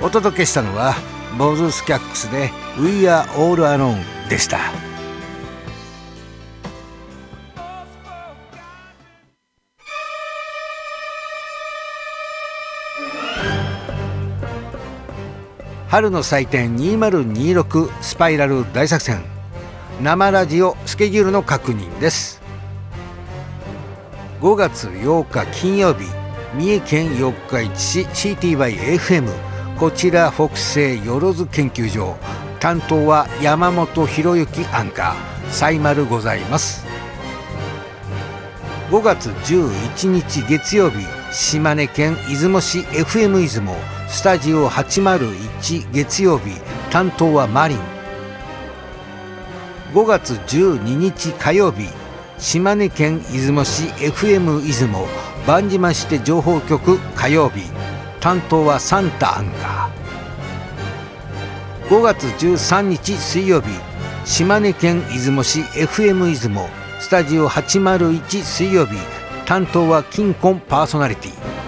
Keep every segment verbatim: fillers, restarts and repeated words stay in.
お届けしたのはボズスキャックスで We Are All Alone でした。春の祭典にせんにじゅうろくスパイラル大作戦、生ラジオスケジュールの確認です。ごがつようか金曜日、三重県四日市市 シーティーワイエフエム、 こちら北西よろず研究所、担当は山本博之アンカー、サイマルございます。ごがつじゅういちにち月曜日、島根県出雲市 エフエム 出雲スタジオはちまるいち月曜日、担当はマリン。ごがつじゅうににち火曜日、島根県出雲市 エフエム 出雲万島して情報局火曜日、担当はサンタアンカー。ごがつじゅうさんにち水曜日、島根県出雲市 エフエム 出雲スタジオはちまるいち水曜日、担当はキンコンパーソナリティ。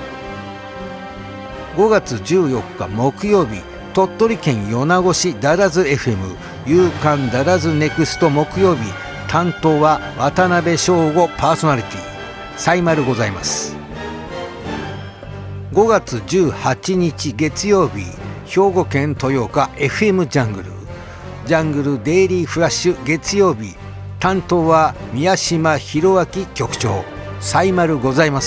ごがつじゅうよっか木曜日、鳥取県米子市ダダズ エフエム 夕刊ダダズネクスト木曜日、担当は渡辺翔吾パーソナリティ、サイマルございます。ごがつじゅうはちにち月曜日、兵庫県豊岡 エフエム ジャングルジャングルデイリーフラッシュ月曜日、担当は宮島博明局長、サイマルございます。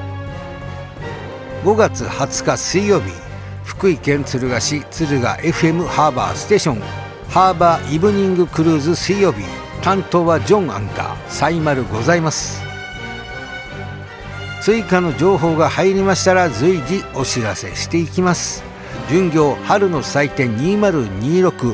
ごがつはつか水曜日、福井県敦賀市敦賀 エフエム ハーバーステーションハーバーイブニングクルーズ水曜日、担当はジョンアンカー、サイマルございます。追加の情報が入りましたら随時お知らせしていきます。巡業春の祭典にせんにじゅうろく